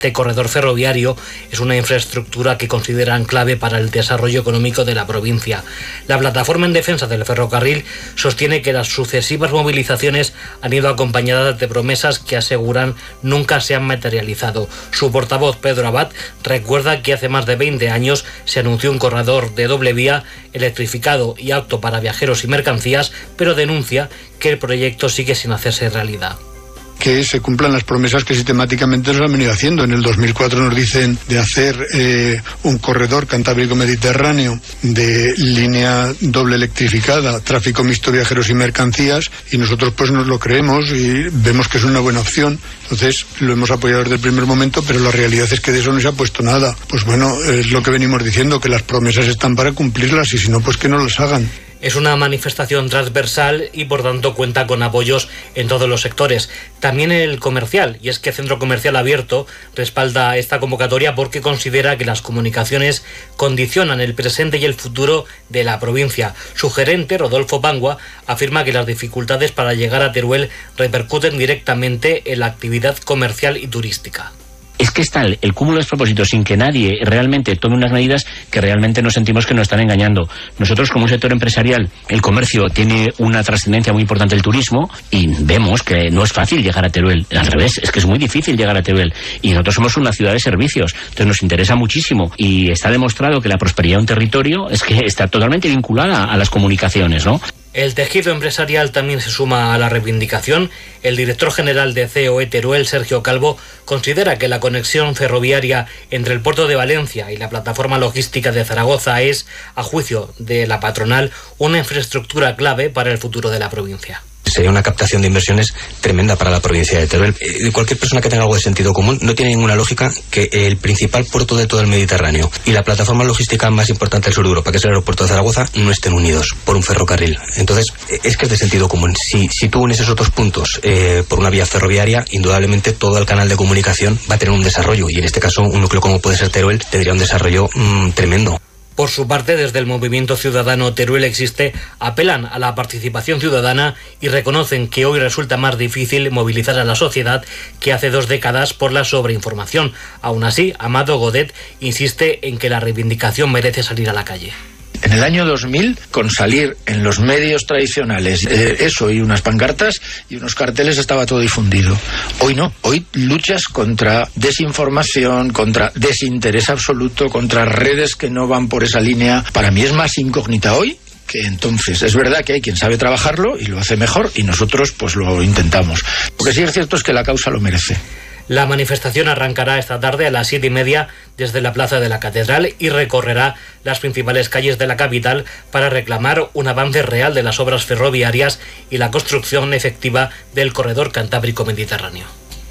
Este corredor ferroviario es una infraestructura que consideran clave para el desarrollo económico de la provincia. La plataforma en defensa del ferrocarril sostiene que las sucesivas movilizaciones han ido acompañadas de promesas que aseguran nunca se han materializado. Su portavoz, Pedro Abad, recuerda que hace más de 20 años se anunció un corredor de doble vía electrificado y apto para viajeros y mercancías, pero denuncia que el proyecto sigue sin hacerse realidad. Que se cumplan las promesas que sistemáticamente nos han venido haciendo. En el 2004 nos dicen de hacer un corredor cantábrico-mediterráneo de línea doble electrificada, tráfico mixto, viajeros y mercancías, y nosotros pues nos lo creemos y vemos que es una buena opción. Entonces lo hemos apoyado desde el primer momento, pero la realidad es que de eso no se ha puesto nada. Pues bueno, es lo que venimos diciendo, que las promesas están para cumplirlas y si no, pues que no las hagan. Es una manifestación transversal y por tanto cuenta con apoyos en todos los sectores, también el comercial, y es que Centro Comercial Abierto respalda esta convocatoria porque considera que las comunicaciones condicionan el presente y el futuro de la provincia. Su gerente, Rodolfo Bangua, afirma que las dificultades para llegar a Teruel repercuten directamente en la actividad comercial y turística. Es que está el cúmulo de despropósitos sin que nadie realmente tome unas medidas que realmente nos sentimos que nos están engañando. Nosotros, como un sector empresarial, el comercio tiene una trascendencia muy importante el turismo y vemos que no es fácil llegar a Teruel. Al revés, es que es muy difícil llegar a Teruel. Y nosotros somos una ciudad de servicios, entonces nos interesa muchísimo. Y está demostrado que la prosperidad de un territorio es que está totalmente vinculada a las comunicaciones, ¿no? El tejido empresarial también se suma a la reivindicación. El director general de COE Teruel, Sergio Calvo, considera que la conexión ferroviaria entre el puerto de Valencia y la plataforma logística de Zaragoza es, a juicio de la patronal, una infraestructura clave para el futuro de la provincia. Sería una captación de inversiones tremenda para la provincia de Teruel. Cualquier persona que tenga algo de sentido común no tiene ninguna lógica que el principal puerto de todo el Mediterráneo y la plataforma logística más importante del sur de Europa, que es el aeropuerto de Zaragoza, no estén unidos por un ferrocarril. Entonces, es que es de sentido común. Si tú unes esos otros puntos por una vía ferroviaria, indudablemente todo el canal de comunicación va a tener un desarrollo y en este caso un núcleo como puede ser Teruel tendría un desarrollo tremendo. Por su parte, desde el movimiento ciudadano Teruel Existe, apelan a la participación ciudadana y reconocen que hoy resulta más difícil movilizar a la sociedad que hace 2 décadas por la sobreinformación. Aún así, Amado Godet insiste en que la reivindicación merece salir a la calle. En el año 2000, con salir en los medios tradicionales, eso y unas pancartas y unos carteles estaba todo difundido. Hoy no, hoy luchas contra desinformación, contra desinterés absoluto, contra redes que no van por esa línea. Para mí es más incógnita hoy que entonces. Es verdad que hay quien sabe trabajarlo y lo hace mejor y nosotros pues lo intentamos. Lo que sí es cierto es que la causa lo merece. La manifestación arrancará esta tarde a las 7:30 desde la Plaza de la Catedral y recorrerá las principales calles de la capital para reclamar un avance real de las obras ferroviarias y la construcción efectiva del corredor cantábrico-mediterráneo.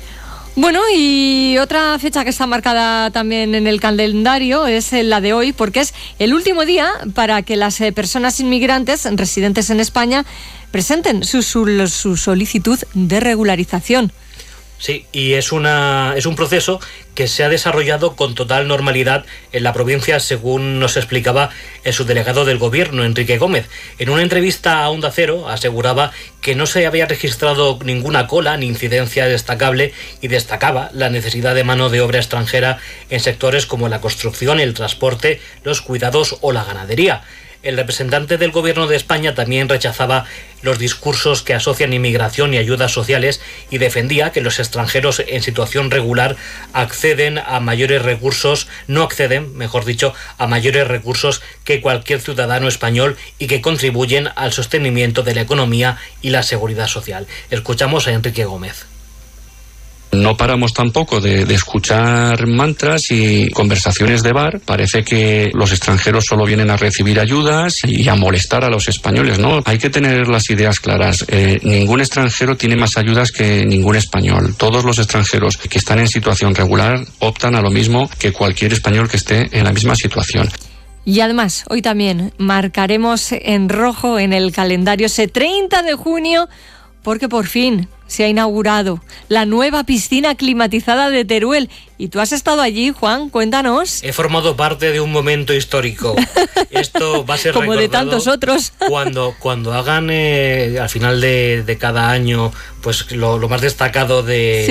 Bueno, y otra fecha que está marcada también en el calendario es la de hoy, porque es el último día para que las personas inmigrantes residentes en España presenten su solicitud de regularización. Sí, y es un proceso que se ha desarrollado con total normalidad en la provincia, según nos explicaba el subdelegado del Gobierno, Enrique Gómez. En una entrevista a Onda Cero aseguraba que no se había registrado ninguna cola ni incidencia destacable y destacaba la necesidad de mano de obra extranjera en sectores como la construcción, el transporte, los cuidados o la ganadería. El representante del Gobierno de España también rechazaba los discursos que asocian inmigración y ayudas sociales y defendía que los extranjeros en situación regular no acceden, a mayores recursos que cualquier ciudadano español y que contribuyen al sostenimiento de la economía y la seguridad social. Escuchamos a Enrique Gómez. No paramos tampoco de escuchar mantras y conversaciones de bar. Parece que los extranjeros solo vienen a recibir ayudas y a molestar a los españoles, ¿no? Hay que tener las ideas claras. Ningún extranjero tiene más ayudas que ningún español. Todos los extranjeros que están en situación regular optan a lo mismo que cualquier español que esté en la misma situación. Y además, hoy también marcaremos en rojo en el calendario ese 30 de junio, porque por fin se ha inaugurado la nueva piscina climatizada de Teruel. Y tú has estado allí, Juan, cuéntanos. He formado parte de un momento histórico. Esto va a ser como de tantos otros. Cuando hagan al final de cada año pues lo más destacado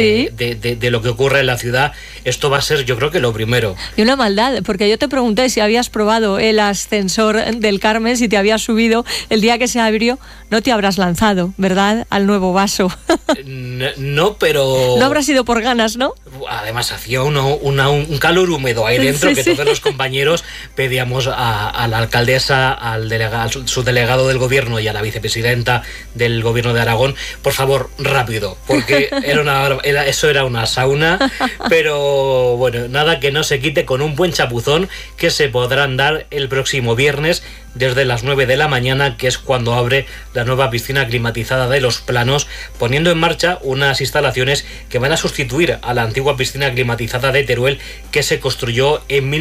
de lo que ocurre en la ciudad, esto va a ser, yo creo que lo primero. Y una maldad, porque yo te pregunté si habías probado el ascensor del Carmen, si te habías subido el día que se abrió. No te habrás lanzado, ¿verdad?, al nuevo vaso. No, pero... No habrá sido por ganas, ¿no? Además hacía un calor húmedo ahí dentro, que todos los compañeros pedíamos a la alcaldesa, al subdelegado del gobierno y a la vicepresidenta del gobierno de Aragón, por favor, rápido, porque eso era una sauna, pero bueno, nada que no se quite con un buen chapuzón que se podrán dar el próximo viernes desde las 9 de la mañana, que es cuando abre la nueva piscina climatizada de Los Planos, poniendo en marcha unas instalaciones que van a sustituir a la antigua piscina climatizada de Teruel, que se construyó en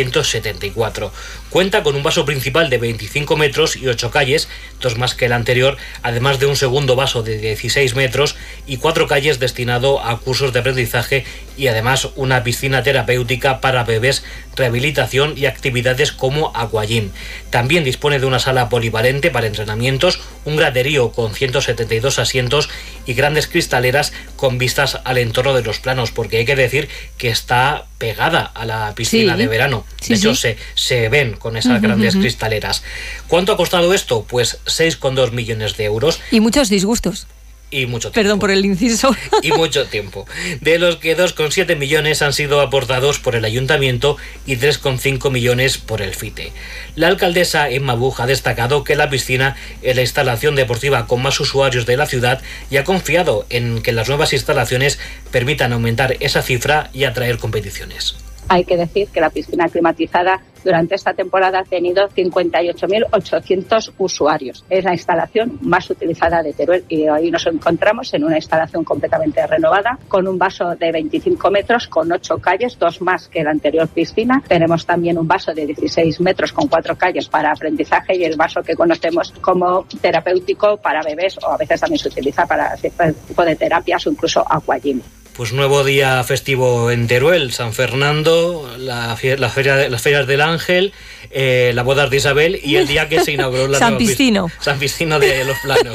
1974. Cuenta con un vaso principal de 25 metros y 8 calles, 2 más que el anterior, además de un segundo vaso de 16 metros y 4 calles destinado a cursos de aprendizaje, y además una piscina terapéutica para bebés, rehabilitación y actividades como aquagym. También dispone de una sala polivalente para entrenamientos, un graderío con 172 asientos y grandes cristaleras con vistas al entorno de Los Planos, porque hay que decir que está pegada a la piscina de verano. De hecho, se ven con esas grandes cristaleras. ¿Cuánto ha costado esto? Pues 6,2 millones de euros. Y muchos disgustos. Y mucho tiempo. Perdón por el inciso. Y mucho tiempo. De los que 2,7 millones han sido aportados por el ayuntamiento y 3,5 millones por el FITE. La alcaldesa Emma Buch ha destacado que la piscina es la instalación deportiva con más usuarios de la ciudad y ha confiado en que las nuevas instalaciones permitan aumentar esa cifra y atraer competiciones. Hay que decir que la piscina climatizada durante esta temporada ha tenido 58.800 usuarios. Es la instalación más utilizada de Teruel y ahí nos encontramos en una instalación completamente renovada con un vaso de 25 metros con 8 calles, 2 más que la anterior piscina. Tenemos también un vaso de 16 metros con 4 calles para aprendizaje y el vaso que conocemos como terapéutico para bebés, o a veces también se utiliza para cierto tipo de terapias o incluso aquagym. Pues nuevo día festivo en Teruel, San Fernando, las ferias del Ángel, la boda de Isabel y el día que se inauguró la San Piscino. San Piscino de Los Planos.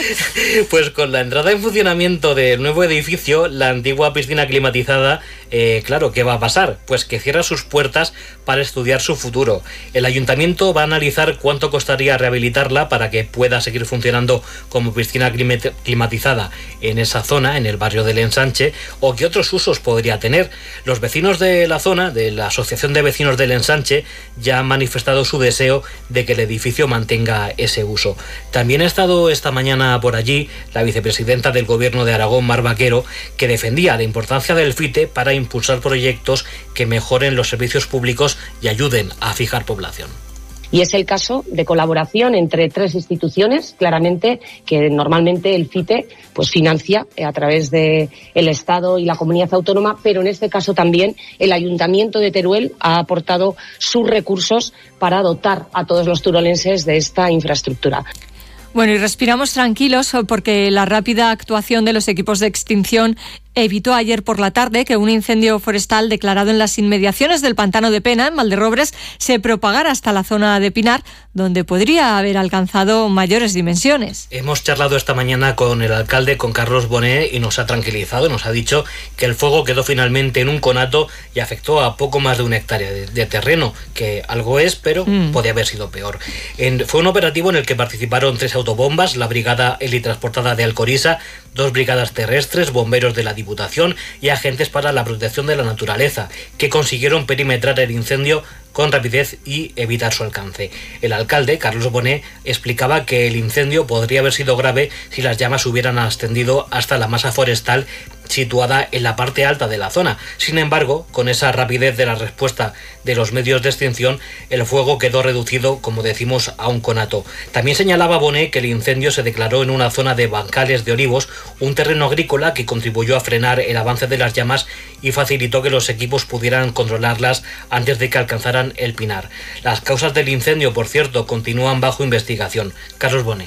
Pues con la entrada en funcionamiento del nuevo edificio, la antigua piscina climatizada, claro, ¿qué va a pasar? Pues que cierra sus puertas para estudiar su futuro. El ayuntamiento va a analizar cuánto costaría rehabilitarla para que pueda seguir funcionando como piscina climatizada en esa zona, en el barrio del Ensanche, o qué otros usos podría tener. Los vecinos de la zona, de la Asociación de Vecinos del Ensanche, ya han manifestado su deseo de que el edificio mantenga ese uso. También ha estado esta mañana por allí la vicepresidenta del Gobierno de Aragón, Mar Vaquero, que defendía la importancia del FITE para impulsar proyectos que mejoren los servicios públicos y ayuden a fijar población. Y es el caso de colaboración entre 3 instituciones, claramente, que normalmente el FITE pues financia a través del Estado y la comunidad autónoma, pero en este caso también el Ayuntamiento de Teruel ha aportado sus recursos para dotar a todos los turolenses de esta infraestructura. Bueno, y respiramos tranquilos porque la rápida actuación de los equipos de extinción evitó ayer por la tarde que un incendio forestal declarado en las inmediaciones del Pantano de Pena, en Valderrobres, se propagara hasta la zona de Pinar, donde podría haber alcanzado mayores dimensiones. Hemos charlado esta mañana con el alcalde, con Carlos Bonet, y nos ha tranquilizado, nos ha dicho que el fuego quedó finalmente en un conato y afectó a poco más de 1 hectárea de terreno, que algo es, pero podía haber sido peor. Fue un operativo en el que participaron 3 autobombas, la brigada helitransportada de Alcoriza, 2 brigadas terrestres, bomberos de la Diputación y agentes para la protección de la naturaleza, que consiguieron perimetrar el incendio con rapidez y evitar su alcance. El alcalde, Carlos Bonet, explicaba que el incendio podría haber sido grave si las llamas hubieran ascendido hasta la masa forestal situada en la parte alta de la zona. Sin embargo, con esa rapidez de la respuesta de los medios de extinción, el fuego quedó reducido, como decimos, a un conato. También señalaba Bonet que el incendio se declaró en una zona de bancales de olivos, un terreno agrícola que contribuyó a frenar el avance de las llamas y facilitó que los equipos pudieran controlarlas antes de que alcanzaran el Pinar. Las causas del incendio, por cierto, continúan bajo investigación. Carlos Bonet.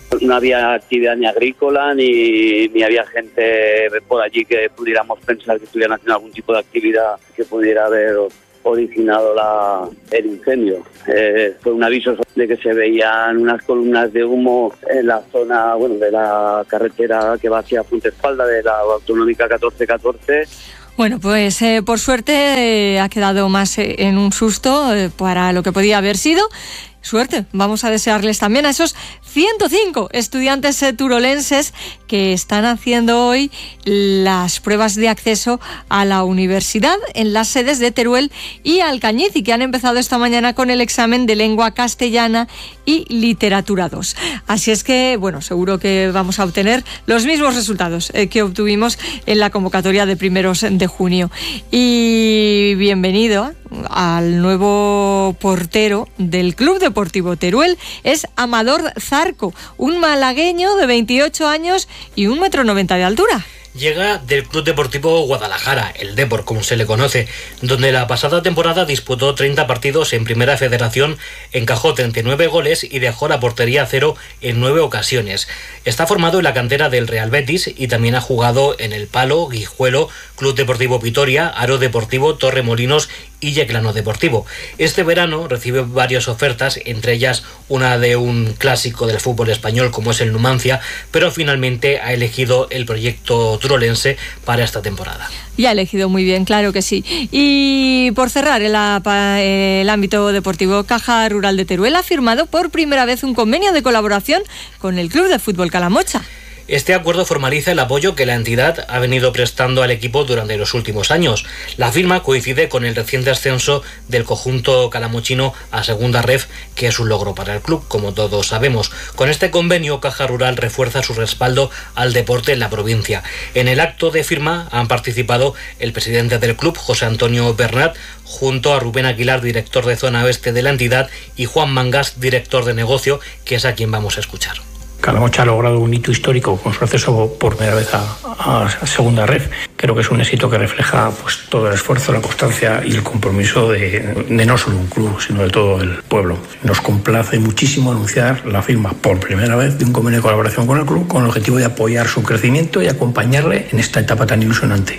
No había actividad ni agrícola, ni había gente por allí que pudiéramos pensar que estuvieran haciendo algún tipo de actividad que pudiera haber originado el incendio. Fue un aviso de que se veían unas columnas de humo en la zona, de la carretera que va hacia Fuentesfalda, de la autonómica 1414. Bueno, pues por suerte ha quedado más en un susto para lo que podía haber sido. Suerte, vamos a desearles también a esos 105 estudiantes turolenses que están haciendo hoy las pruebas de acceso a la universidad en las sedes de Teruel y Alcañiz y que han empezado esta mañana con el examen de lengua castellana y literatura 2. Así es que, seguro que vamos a obtener los mismos resultados que obtuvimos en la convocatoria de 1 de junio. Y bienvenido al nuevo portero del Club Deportivo Teruel, es Amador Zarco, un malagueño de 28 años y 1,90 m de altura. Llega del Club Deportivo Guadalajara, el Depor, como se le conoce, donde la pasada temporada disputó 30 partidos en Primera Federación, encajó 39 goles y dejó la portería a cero en 9 ocasiones. Está formado en la cantera del Real Betis y también ha jugado en El Palo, Guijuelo, Club Deportivo Vitoria, Aro Deportivo, Torremolinos y Yeclano Deportivo. Este verano recibe varias ofertas, entre ellas una de un clásico del fútbol español como es el Numancia, pero finalmente ha elegido el proyecto turolense para esta temporada. Y ha elegido muy bien, claro que sí. Y por cerrar el ámbito deportivo, Caja Rural de Teruel ha firmado por primera vez un convenio de colaboración con el Club de Fútbol Calamocha. Este acuerdo formaliza el apoyo que la entidad ha venido prestando al equipo durante los últimos años. La firma coincide con el reciente ascenso del conjunto calamochino a Segunda Ref, que es un logro para el club, como todos sabemos. Con este convenio, Caja Rural refuerza su respaldo al deporte en la provincia. En el acto de firma han participado el presidente del club, José Antonio Bernat, junto a Rubén Aguilar, director de zona oeste de la entidad, y Juan Mangas, director de negocio, que es a quien vamos a escuchar. Calamocha ha logrado un hito histórico con su acceso por primera vez a Segunda Ref. Creo que es un éxito que refleja todo el esfuerzo, la constancia y el compromiso de no solo un club, sino de todo el pueblo. Nos complace muchísimo anunciar la firma por primera vez de un convenio de colaboración con el club con el objetivo de apoyar su crecimiento y acompañarle en esta etapa tan ilusionante.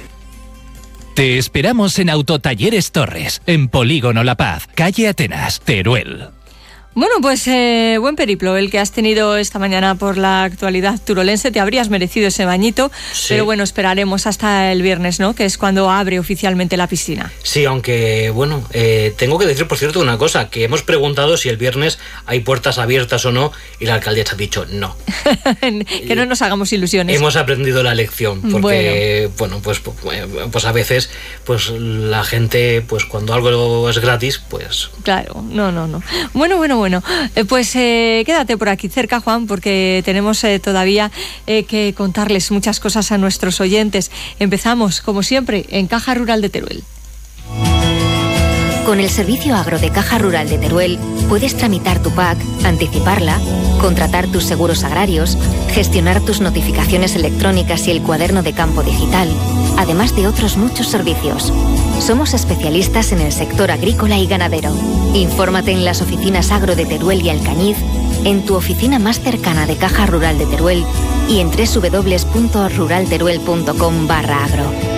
Te esperamos en Autotalleres Torres, en Polígono La Paz, calle Atenas, Teruel. Bueno, pues buen periplo el que has tenido esta mañana por la actualidad turolense. Te habrías merecido ese bañito, sí. Pero esperaremos hasta el viernes, ¿no? Que es cuando abre oficialmente la piscina. Sí, aunque, tengo que decir, por cierto, una cosa, que hemos preguntado si el viernes hay puertas abiertas o no, y la alcaldesa ha dicho no. Que no nos hagamos ilusiones. Hemos aprendido la lección, porque, pues a veces, pues la gente, pues cuando algo es gratis, pues... Claro, no. Bueno, pues quédate por aquí cerca, Juan, porque tenemos todavía que contarles muchas cosas a nuestros oyentes. Empezamos, como siempre, en Caja Rural de Teruel. Con el servicio agro de Caja Rural de Teruel puedes tramitar tu PAC, anticiparla, contratar tus seguros agrarios, gestionar tus notificaciones electrónicas y el cuaderno de campo digital, además de otros muchos servicios. Somos especialistas en el sector agrícola y ganadero. Infórmate en las oficinas agro de Teruel y Alcañiz, en tu oficina más cercana de Caja Rural de Teruel y en www.ruralteruel.com/agro.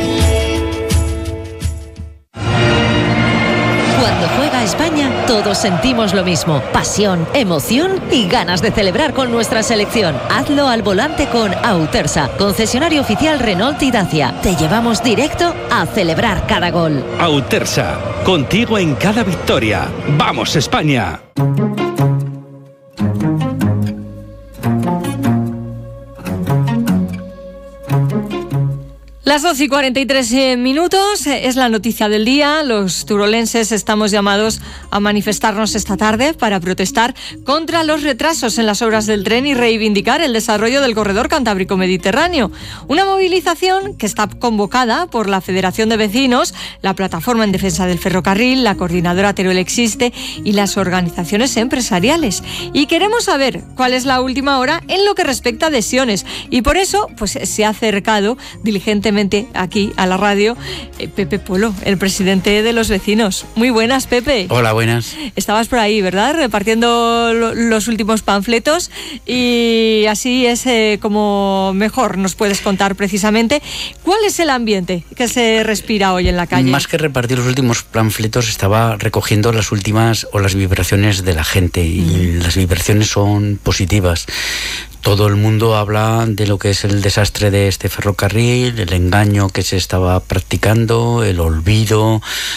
Cuando juega España, todos sentimos lo mismo: pasión, emoción y ganas de celebrar con nuestra selección. Hazlo al volante con Autersa, concesionario oficial Renault y Dacia. Te llevamos directo a celebrar cada gol. Autersa, contigo en cada victoria. ¡Vamos, España! Las 12:43 es la noticia del día. Los turolenses estamos llamados a manifestarnos esta tarde para protestar contra los retrasos en las obras del tren y reivindicar el desarrollo del corredor Cantábrico Mediterráneo. Una movilización que está convocada por la Federación de Vecinos, la Plataforma en Defensa del Ferrocarril, la Coordinadora Teruel Existe y las organizaciones empresariales. Y queremos saber cuál es la última hora en lo que respecta a adhesiones. Y por eso, pues se ha acercado diligentemente precisamente aquí a la radio, Pepe Polo, el presidente de los vecinos. Muy buenas, Pepe. Hola, buenas. Estabas por ahí, ¿verdad? Repartiendo los últimos panfletos, y así es como mejor nos puedes contar precisamente cuál es el ambiente que se respira hoy en la calle. Más que repartir los últimos panfletos, estaba recogiendo las últimas o las vibraciones de la gente, y las vibraciones son positivas. Todo el mundo habla de lo que es el desastre de este ferrocarril, el engaño que se estaba practicando, el olvido